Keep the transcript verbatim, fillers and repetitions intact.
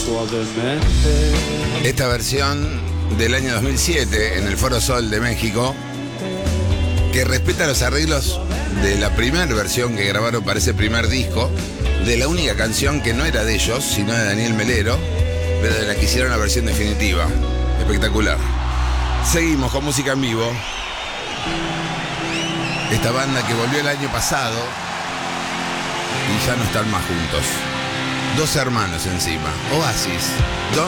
suavemente. Esta versión del año dos mil siete en el Foro Sol de México, que respeta los arreglos de la primera versión que grabaron para ese primer disco, de la única canción que no era de ellos, sino de Daniel Melero, pero de la que hicieron la versión definitiva. Espectacular. Seguimos con música en vivo. Esta banda que volvió el año pasado y ya no están más juntos. Dos hermanos encima. Oasis.